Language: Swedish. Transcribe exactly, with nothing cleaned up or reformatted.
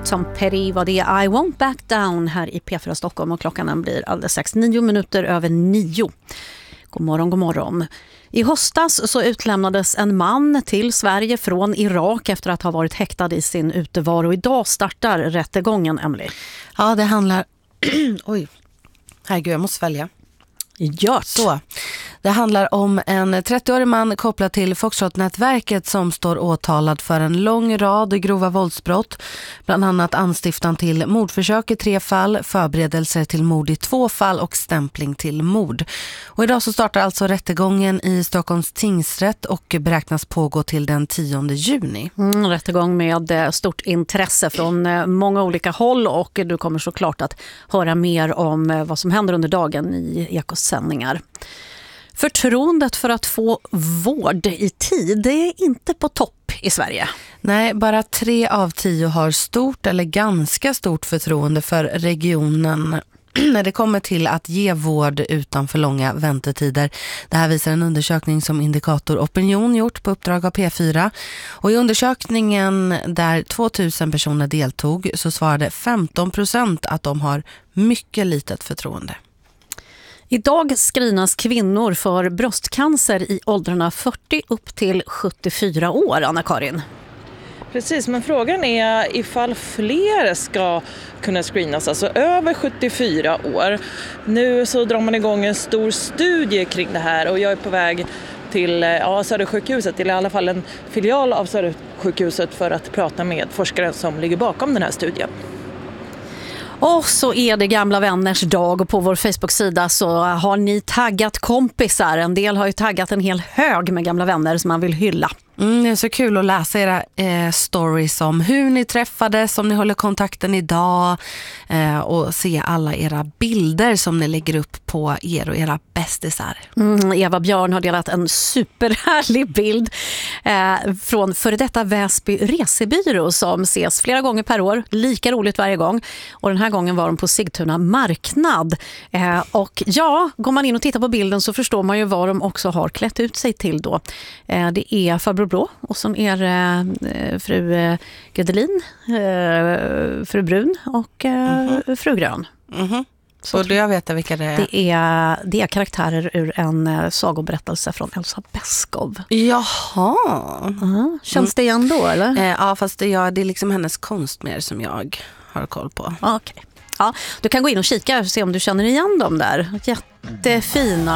Tom Petty var det. I won't back down här i P fyra Stockholm och klockan blir alldeles sex, nio minuter över nio. God morgon, god morgon. I höstas så utlämnades en man till Sverige från Irak efter att ha varit häktad i sin utevaro. Idag startar rättegången, Emily. Ja, det handlar... Oj, herregud, jag måste svälja. Gör så. Det handlar om en trettioårig man kopplad till Foxtrot-nätverket som står åtalad för en lång rad grova våldsbrott. Bland annat anstiftan till mordförsök i tre fall, förberedelser till mord i två fall och stämpling till mord. Och idag så startar alltså rättegången i Stockholms tingsrätt och beräknas pågå till den tionde juni. Mm, rättegång med stort intresse från många olika håll och du kommer såklart att höra mer om vad som händer under dagen i Ekos sändningar. Förtroendet för att få vård i tid, det är inte på topp i Sverige. Nej, bara tre av tio har stort eller ganska stort förtroende för regionen när det kommer till att ge vård utan för långa väntetider. Det här visar en undersökning som Indikator Opinion gjort på uppdrag av P fyra. Och i undersökningen där tvåtusen personer deltog så svarade femton procent att de har mycket litet förtroende. Idag screenas kvinnor för bröstcancer i åldrarna fyrtio upp till sjuttiofyra år, Anna-Karin. Precis, men frågan är ifall fler ska kunna screenas, alltså över sjuttiofyra år. Nu så drar man igång en stor studie kring det här och jag är på väg till ja, Södersjukhuset, till i alla fall en filial av Södersjukhuset för att prata med forskaren som ligger bakom den här studien. Och så är det gamla vänners dag och på vår Facebook-sida så har ni taggat kompisar. En del har ju taggat en hel hög med gamla vänner som man vill hylla. Mm, det är så kul att läsa era eh, stories om hur ni träffades, om ni håller kontakten idag eh, och se alla era bilder som ni lägger upp på er och era bästisar. Mm, Eva Björn har delat en superhärlig bild eh, från före detta Väsby resebyrå som ses flera gånger per år, lika roligt varje gång. Och den här gången var de på Sigtuna marknad. Eh, och ja, går man in och tittar på bilden så förstår man ju vad de också har klätt ut sig till då. Eh, det är farbror Blå och så är eh, fru eh, Gödelin, eh, fru Brun och eh, mm-hmm. fru Grön. Mm-hmm. Så du jag vet vilka det är. Det är, det är karaktärer ur en eh, sagoberättelse från Elsa Beskow. Jaha. Uh-huh. Känns det igen då, eller? Eh, ja, fast det, ja, det är liksom hennes konst mer som jag har koll på. Okej. Okay. Ja, du kan gå in och kika och se om du känner igen dem där. Jättefina